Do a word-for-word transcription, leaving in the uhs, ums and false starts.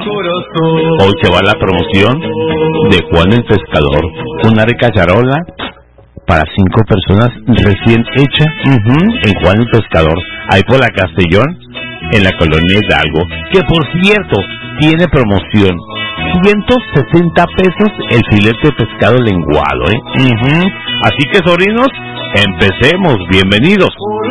Hoy se va la promoción de Juan el Pescador, una rica charola para cinco personas recién hecha uh-huh, en Juan el Pescador, ahí por la Castellón, en la colonia Hidalgo, que por cierto tiene promoción, ciento sesenta pesos el filete de pescado lenguado, ¿eh? Uh-huh. Así que, sobrinos, empecemos, bienvenidos.